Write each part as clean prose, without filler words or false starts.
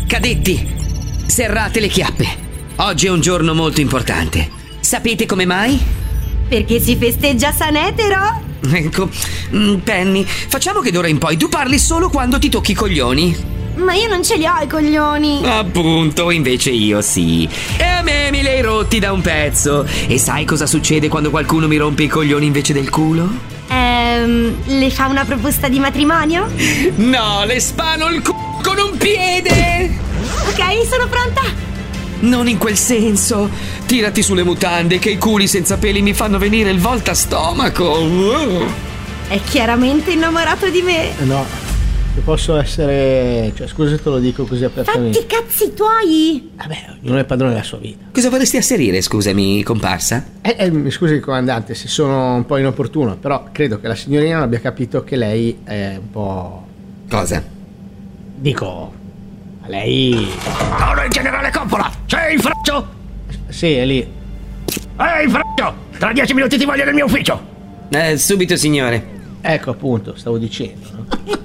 Cadetti, serrate le chiappe. Oggi è un giorno molto importante. Sapete come mai? Perché si festeggia San Etero? Ecco, Penny, facciamo che d'ora in poi tu parli solo quando ti tocchi i coglioni. Ma io non ce li ho i coglioni. Appunto, invece io sì. E a me mi li hai rotti da un pezzo. E sai cosa succede quando qualcuno mi rompe i coglioni invece del culo? Le fa una proposta di matrimonio? No, le spano il culo con un piede. Ok, sono pronta. Non in quel senso. Tirati sulle mutande che i culi senza peli mi fanno venire il volta stomaco. È chiaramente innamorato di me. No, se posso essere... Cioè, scusa se te lo dico così apertamente. Fatti i cazzi tuoi. Vabbè, ognuno è padrone della sua vita. Cosa vorresti asserire, scusami, comparsa? Mi scusi, comandante, se sono un po' inopportuno, però credo che la signorina non abbia capito che lei è un po'... Cosa? Dico, a lei... Ora il generale Coppola! C'è il fraccio? Sì, è lì. Ehi, fraccio! Tra 10 minuti ti voglio nel mio ufficio! Subito, signore. Ecco, appunto, stavo dicendo, no?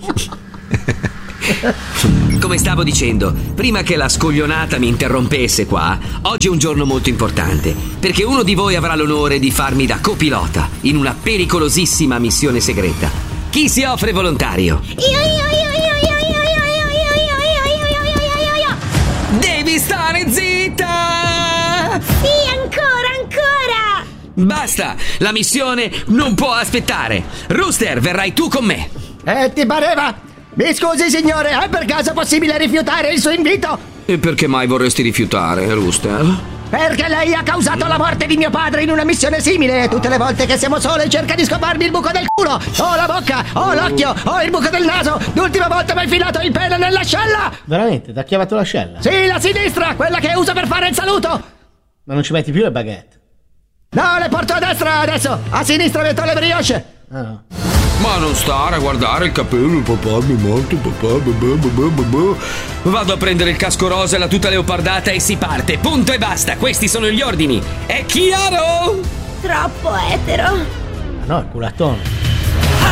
Come stavo dicendo, prima che la scoglionata mi interrompesse qua, oggi è un giorno molto importante, perché uno di voi avrà l'onore di farmi da copilota in una pericolosissima missione segreta. Chi si offre volontario? Devi stare zitta! Sì, ancora. Basta, la missione non può aspettare. Rooster, verrai tu con me. Ti pareva? Mi scusi, signore, è per caso possibile rifiutare il suo invito? E perché mai vorresti rifiutare, Rooster? Perché lei ha causato la morte di mio padre in una missione simile. Tutte le volte che siamo sole cerca di scoparmi il buco del culo. Ho la bocca, ho l'occhio, ho il buco del naso. L'ultima volta mi ha infilato il pene nell'ascella. Veramente? Ti ha chiavato l'ascella? Sì, la sinistra, quella che uso per fare il saluto. Ma non ci metti più le baguette? No, le porto a destra adesso. A sinistra metto le brioche. Ah, no. Ma non stare a guardare il capello, papà mi morto, papà. Vado a prendere il casco rosa e la tuta leopardata e si parte. Punto e basta, questi sono gli ordini. È chiaro? Troppo etero. Ma no, è culatone.